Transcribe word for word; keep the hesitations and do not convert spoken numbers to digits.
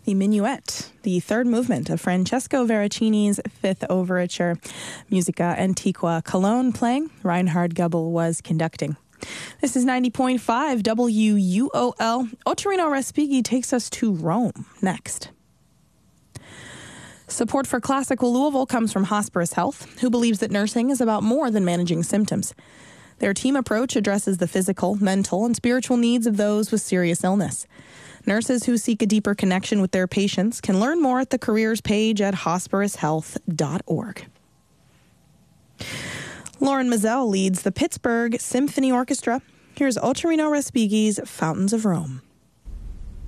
the Minuet, the third movement of Francesco Veracini's Fifth Overture, Musica Antiqua Cologne playing. Reinhard Goebel was conducting. This is ninety point five W U O L. Ottorino Respighi takes us to Rome next. Support for Classical Louisville comes from Hosperis Health, who believes that nursing is about more than managing symptoms. Their team approach addresses the physical, mental, and spiritual needs of those with serious illness. Nurses who seek a deeper connection with their patients can learn more at the careers page at hosperis health dot org. Lauren Mazel leads the Pittsburgh Symphony Orchestra. Here's Ottorino Respighi's Fountains of Rome.